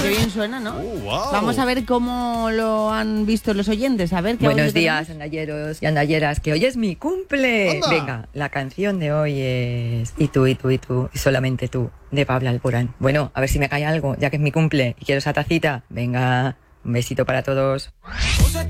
Qué bien suena, ¿no? Wow. Vamos a ver cómo lo han visto los oyentes. A ver qué Buenos audio días, tenemos. andalleros y andalleras, que hoy es mi cumple. ¡Anda! Venga, la canción de hoy es Y tú, y solamente tú, de Pablo Alborán. Bueno, a ver si me cae algo, ya que es mi cumple y quiero esa tacita. Venga, un besito para todos.